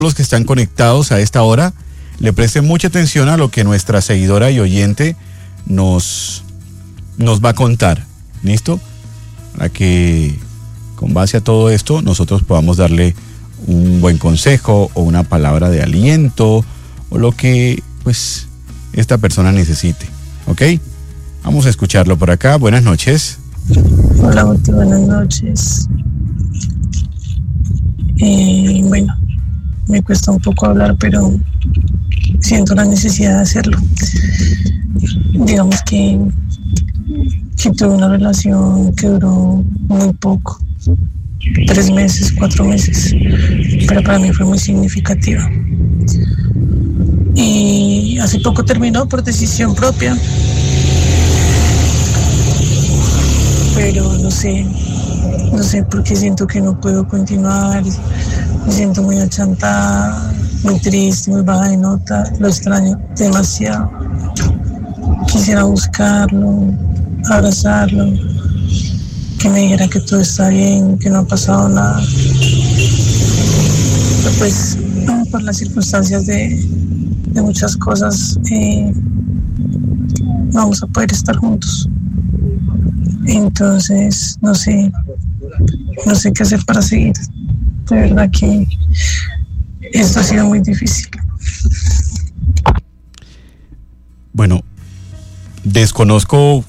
los que están conectados a esta hora le presten mucha atención a lo que nuestra seguidora y oyente nos va a contar. ¿Listo? Para que con base a todo esto nosotros podamos darle un buen consejo o una palabra de aliento o lo que pues esta persona necesite. ¿Ok? Vamos a escucharlo por acá. Buenas noches. Hola, Guti, buenas noches. Bueno, me cuesta un poco hablar, pero siento la necesidad de hacerlo. Digamos que tuve una relación que duró muy poco, 3 meses, 4 meses, pero para mí fue muy significativa. Y hace poco terminó por decisión propia, pero no sé por qué siento que no puedo continuar. Me siento muy achantada, muy triste, muy baja de nota, lo extraño demasiado. Quisiera buscarlo, abrazarlo, que me dijera que todo está bien, que no ha pasado nada. Pero pues por las circunstancias de muchas cosas no vamos a poder estar juntos. Entonces no sé qué hacer para seguir. De verdad que esto ha sido muy difícil. Bueno, desconozco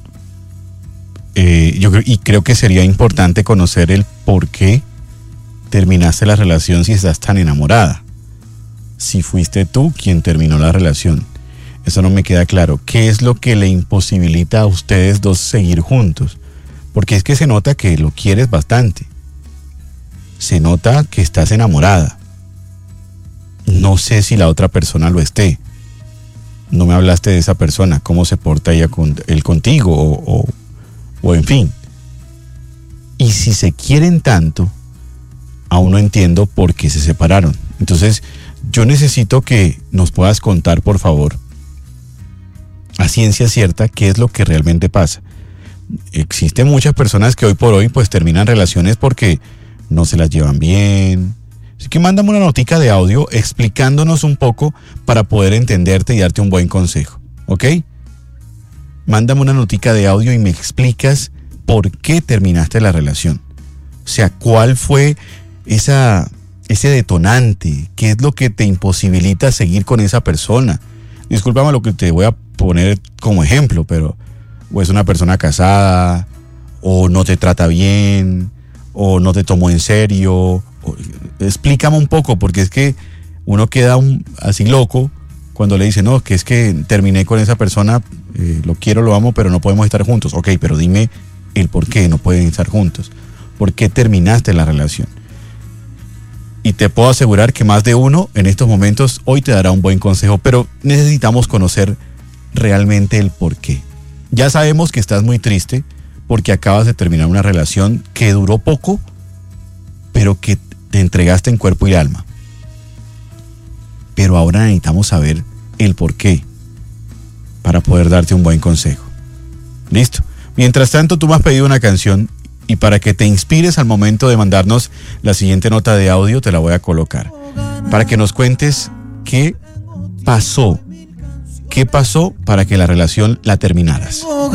y creo que sería importante conocer el por qué terminaste la relación si estás tan enamorada. Si fuiste tú quien terminó la relación. Eso no me queda claro. ¿Qué es lo que le imposibilita a ustedes dos seguir juntos? Porque es que se nota que lo quieres bastante. Se nota que estás enamorada. No sé si la otra persona lo esté. No me hablaste de esa persona, cómo se porta ella él contigo o en fin. Y si se quieren tanto, aún no entiendo por qué se separaron. Entonces, yo necesito que nos puedas contar, por favor, a ciencia cierta, qué es lo que realmente pasa. Existen muchas personas que hoy por hoy pues terminan relaciones porque no se las llevan bien. Así que mándame una notica de audio explicándonos un poco para poder entenderte y darte un buen consejo, ¿ok? Mándame una notica de audio y me explicas por qué terminaste la relación. O sea, ¿cuál fue ese detonante? ¿Qué es lo que te imposibilita seguir con esa persona? Discúlpame lo que te voy a poner como ejemplo, pero o es una persona casada, o no te trata bien, o no te tomó en serio. Explícame un poco, porque es que uno queda así loco cuando le dice, no, que es que terminé con esa persona, lo quiero, lo amo, pero no podemos estar juntos. Ok, pero dime el por qué no pueden estar juntos. ¿Por qué terminaste la relación? Y te puedo asegurar que más de uno en estos momentos hoy te dará un buen consejo, pero necesitamos conocer realmente el por qué. Ya sabemos que estás muy triste porque acabas de terminar una relación que duró poco, pero que te entregaste en cuerpo y alma. Pero ahora necesitamos saber el por qué para poder darte un buen consejo. ¿Listo? Mientras tanto, tú me has pedido una canción y para que te inspires al momento de mandarnos la siguiente nota de audio, te la voy a colocar. Para que nos cuentes qué pasó para que la relación la terminaras.